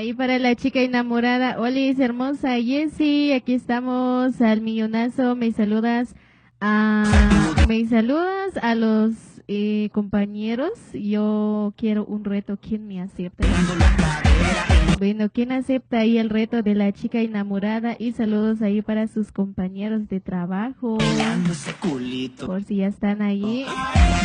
Ahí para la chica enamorada. Olis, hermosa Jessie, aquí estamos al millonazo. Me saludas a los compañeros. Yo quiero un reto. ¿Quién me acepta? Bueno, ¿quién acepta ahí el reto de la chica enamorada? Y saludos ahí para sus compañeros de trabajo. Por si ya están ahí.